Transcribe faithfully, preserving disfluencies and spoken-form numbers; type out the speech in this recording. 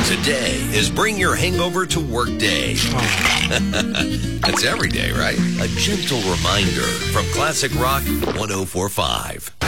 Today is Bring Your Hangover to Work Day. That's every day, right? A gentle reminder from Classic Rock one oh four point five.